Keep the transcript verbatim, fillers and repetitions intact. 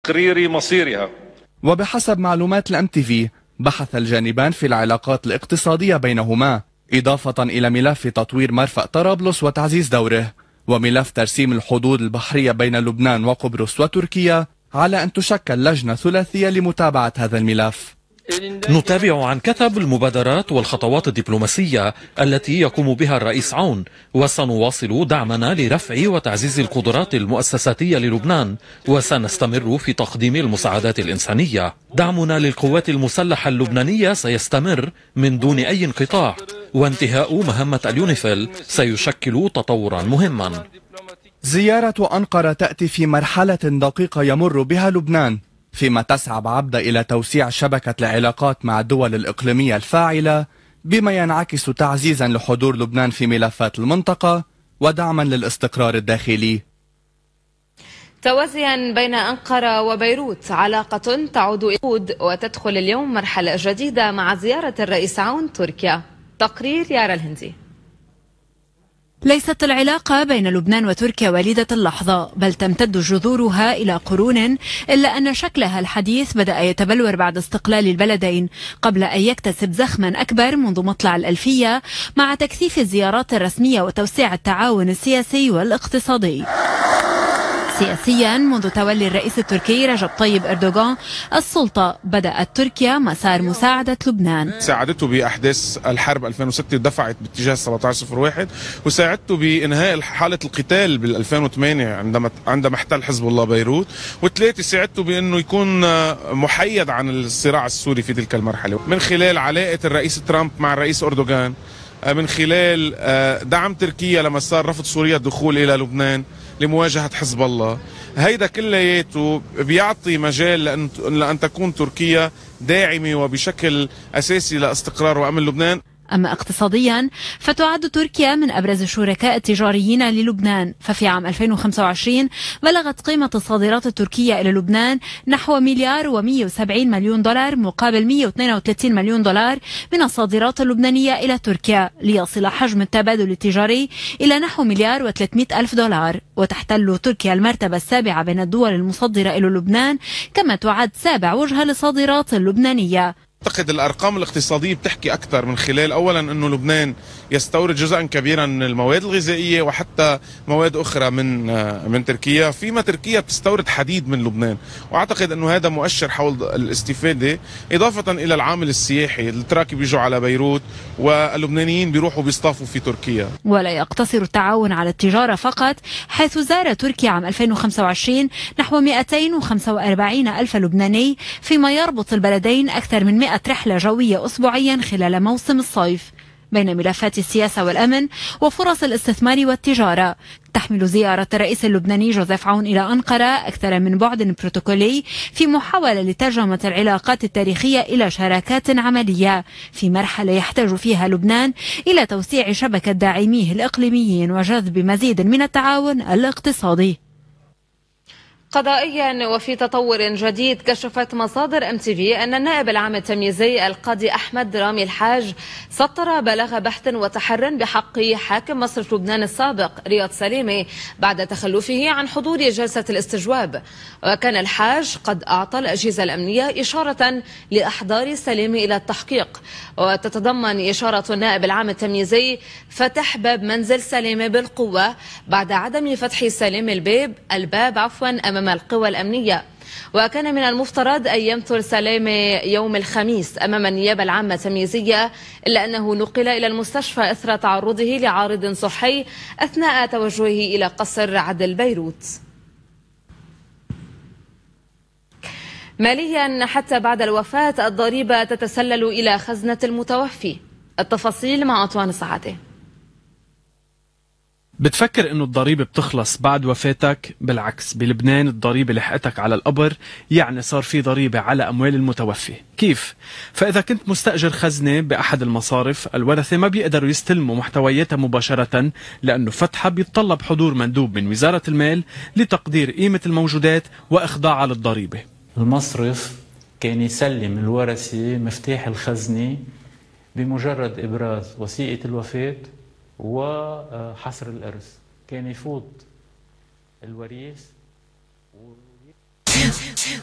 تقرير مصيرها. وبحسب معلومات الام تي في بحث الجانبان في العلاقات الاقتصادية بينهما، إضافة إلى ملف تطوير مرفأ طرابلس وتعزيز دوره، وملف ترسيم الحدود البحرية بين لبنان وقبرص وتركيا، على أن تشكل لجنة ثلاثية لمتابعة هذا الملف. نتابع عن كثب المبادرات والخطوات الدبلوماسية التي يقوم بها الرئيس عون، وسنواصل دعمنا لرفع وتعزيز القدرات المؤسساتية للبنان، وسنستمر في تقديم المساعدات الإنسانية. دعمنا للقوات المسلحة اللبنانية سيستمر من دون أي انقطاع، وانتهاء مهمة اليونيفيل سيشكل تطورا مهما. زيارة أنقرة تأتي في مرحلة دقيقة يمر بها لبنان، فيما تسعى بعبدة إلى توسيع شبكة العلاقات مع الدول الإقليمية الفاعلة، بما ينعكس تعزيزا لحضور لبنان في ملفات المنطقة ودعما للاستقرار الداخلي. توازيا بين أنقرة وبيروت، علاقة تعود إلى وتدخل اليوم مرحلة جديدة مع زيارة الرئيس عون تركيا. تقرير يارا الهندي. ليست العلاقة بين لبنان وتركيا وليدة اللحظة، بل تمتد جذورها إلى قرون، إلا أن شكلها الحديث بدأ يتبلور بعد استقلال البلدين، قبل أن يكتسب زخما أكبر منذ مطلع الألفية مع تكثيف الزيارات الرسمية وتوسيع التعاون السياسي والاقتصادي. سياسيا، منذ تولي الرئيس التركي رجب طيب أردوغان السلطة، بدأت تركيا مسار مساعدة لبنان. ساعدته بأحداث الحرب ألفين وستة، دفعت باتجاه سبعة عشر صفر واحد، وساعدته بإنهاء حالة القتال بال ألفين وثمانية عندما عندما احتل حزب الله بيروت، وثلاثة ساعدته بأنه يكون محيد عن الصراع السوري في تلك المرحلة، من خلال علاقة الرئيس ترامب مع الرئيس أردوغان، من خلال دعم تركيا لما صار رفض سوريا الدخول إلى لبنان لمواجهة حزب الله. هيدا كلياته بيعطي مجال لأن, لأن تكون تركيا داعمة وبشكل أساسي لاستقرار وأمن لبنان. أما اقتصاديا، فتعد تركيا من أبرز الشركاء التجاريين للبنان، ففي عام ألفين وخمسة وعشرين بلغت قيمة الصادرات التركية إلى لبنان نحو مليار ومئة وسبعين مليون دولار، مقابل مئة واثنين وثلاثين مليون دولار من الصادرات اللبنانية إلى تركيا، ليصل حجم التبادل التجاري إلى نحو مليار وثلاثمئة ألف دولار. وتحتل تركيا المرتبة السابعة بين الدول المصدرة إلى لبنان، كما تعد سابع وجهة للصادرات اللبنانية. أعتقد الأرقام الاقتصادية بتحكي أكثر، من خلال أولا أنه لبنان يستورد جزءا كبيرا من المواد الغذائية وحتى مواد أخرى من من تركيا، فيما تركيا بتستورد حديد من لبنان، وأعتقد أنه هذا مؤشر حول الاستفادة، إضافة إلى العامل السياحي. التراكي بيجوا على بيروت واللبنانيين بيروحوا بيصطافوا في تركيا. ولا يقتصر التعاون على التجارة فقط، حيث زار تركيا عام ألفين وخمسة وعشرين نحو مئتين وخمسة وأربعين ألف لبناني، فيما يربط البلدين أكثر من مئة رحلة جوية أسبوعيا خلال موسم الصيف. بين ملفات السياسة والأمن وفرص الاستثمار والتجارة، تحمل زيارة الرئيس اللبناني جوزيف عون إلى أنقرة أكثر من بعد بروتوكولي، في محاولة لترجمة العلاقات التاريخية إلى شراكات عملية، في مرحلة يحتاج فيها لبنان إلى توسيع شبكة داعميه الإقليميين وجذب مزيد من التعاون الاقتصادي. قضائيا وفي تطور جديد، كشفت مصادر ام تي في ان النائب العام التمييزي القاضي احمد رامي الحاج سطر بلاغ بحث وتحر بحق حاكم مصرف لبنان السابق رياض سليمي بعد تخلفه عن حضور جلسة الاستجواب. وكان الحاج قد اعطى الاجهزة الامنية اشارة لاحضار سليمي الى التحقيق، وتتضمن اشارة النائب العام التمييزي فتح باب منزل سليمي بالقوة بعد عدم فتح سليمي الباب الباب عفوا امام القوى الأمنية. وكان من المفترض أن يمثل سليمي يوم الخميس أمام النيابة العامة التمييزية، إلا أنه نقل إلى المستشفى إثر تعرضه لعارض صحي أثناء توجهه إلى قصر عدل بيروت. ماليا، حتى بعد الوفاة الضريبة تتسلل إلى خزنة المتوفي. التفاصيل مع أطوان سعادة. بتفكر انه الضريبة بتخلص بعد وفاتك؟ بالعكس، بلبنان الضريبة لحقتك على القبر، يعني صار في ضريبة على أموال المتوفي. كيف؟ فإذا كنت مستأجر خزنة بأحد المصارف، الورثة ما بيقدروا يستلموا محتوياتها مباشرة، لأنه فتحها بيتطلب حضور مندوب من وزارة المال لتقدير قيمة الموجودات وإخضاعها للضريبة. المصرف كان يسلم الورثة مفتاح الخزنة بمجرد إبراز وثيقة الوفاة وحصر الإرث. كان يفوت الوريث